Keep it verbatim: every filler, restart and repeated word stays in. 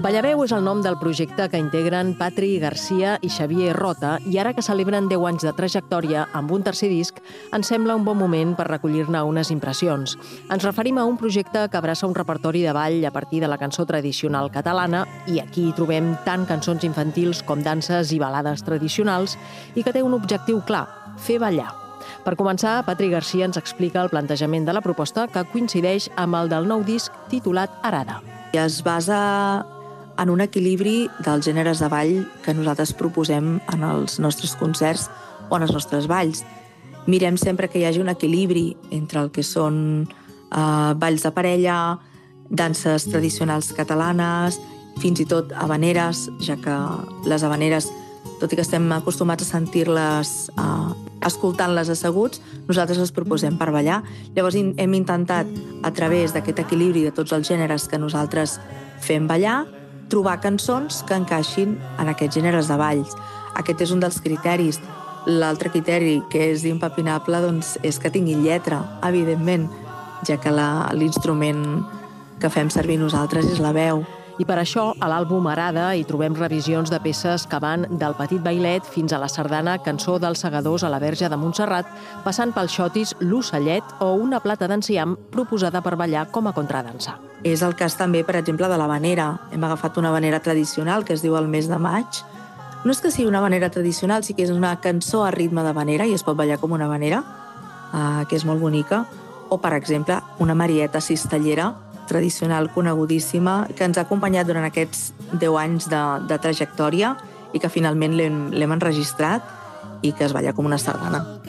Ballaveu és el nom del projecte que integren Patri Garcia i Xavier Rota i ara que celebren deu anys de trajectòria amb un tercer disc, ens sembla un bon moment per recollir-ne unes impressions. Ens referim a un projecte que abraça un repertori de ball a partir de la cançó tradicional catalana i aquí hi trobem tant cançons infantils com danses i balades tradicionals i que té un objectiu clar, fer ballar. Per començar, Patri Garcia ens explica el plantejament de la proposta que coincideix amb el del nou disc titulat Arada. Es basa en un equilibri dels gèneres de ball que nosaltres proposem en els nostres concerts o en els nostres balls. Mirem sempre que hi hagi un equilibri entre el que són eh, balls de parella, danses tradicionals catalanes, fins i tot habaneres, ja que les habaneres, tot i que estem acostumats a sentir-les eh, escoltant-les asseguts, nosaltres les proposem per ballar. Llavors hem intentat, a través d'aquest equilibri de tots els gèneres que nosaltres fem ballar, trobar cançons que encaixin en aquests gèneres de balls. Aquest és un dels criteris. L'altre criteri, que és impepinable, doncs, és que tinguin lletra, evidentment, ja que la, l'instrument que fem servir nosaltres és la veu. I per això, a l'àlbum Arada hi trobem revisions de peces que van del Petit Bailet fins a la sardana Cançó dels Segadors a la Verge de Montserrat, passant pel xotis L'Ocellet o una plata d'enciam proposada per ballar com a contradansa. És el cas també, per exemple, de l'habanera. Hem agafat una habanera tradicional que es diu El mes de maig. No és que sigui una habanera tradicional, sí que és una cançó a ritme d'habanera i es pot ballar com una habanera, eh, que és molt bonica. O, per exemple, una marieta cistellera tradicional conegudíssima que ens ha acompanyat durant aquests deu anys de, de trajectòria i que finalment l'hem, l'hem enregistrat i que es balla com una sardana.